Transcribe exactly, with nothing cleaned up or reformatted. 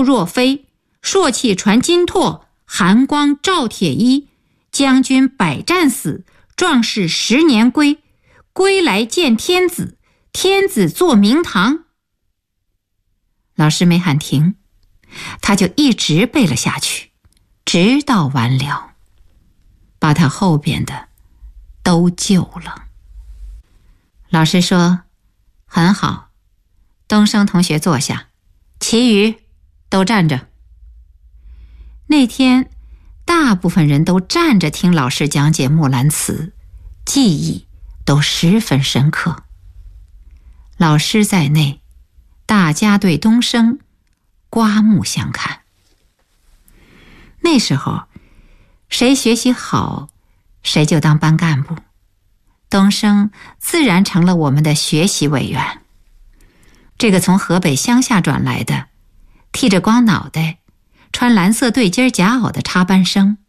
兔若飞，朔气传金柝，寒光照铁衣。将军百战死，壮士十年归。归来见天子，天子坐明堂。老师没喊停，他就一直背了下去，直到完了，把他后边的都救了。老师说：很好，东升同学坐下，其余都站着。那天大部分人都站着听老师讲解《木兰辞》，记忆都十分深刻。老师在内，大家对东升刮目相看。那时候谁学习好，谁就当班干部，东升自然成了我们的学习委员。这个从河北乡下转来的，剃着光脑袋，穿蓝色对襟夹袄的插班生，